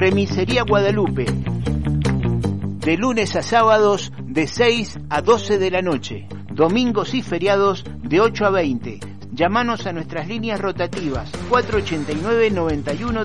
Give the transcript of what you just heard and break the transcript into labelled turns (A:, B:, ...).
A: Remisería Guadalupe, de lunes a sábados de 6 a 12 de la noche, domingos y feriados de 8 a 20. Llámanos a nuestras líneas rotativas 489-91